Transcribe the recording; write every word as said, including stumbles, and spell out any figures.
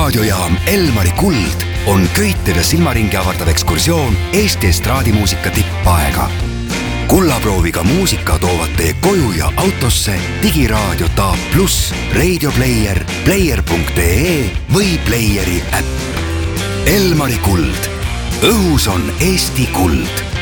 raadiojaam Elmari Kuld on köitev ja silmaringi avardav ekskursioon Eesti estraadimuusika tippaega. Kullaprooviga muusika toovad teie koju ja autosse digiraadio Taab Plus, Radio Player, player punkt ee või Playeri äpp. Elmari Kuld. Õhus on Eesti kuld.